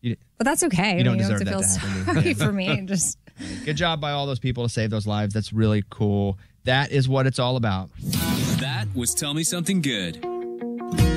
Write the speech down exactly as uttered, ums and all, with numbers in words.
But that's okay. You don't I mean, deserve you that don't to have to feel happen. sorry Yeah. for me. Just Good job by all those people to save those lives. That's really cool. That is what it's all about. That was Tell Me Something Good.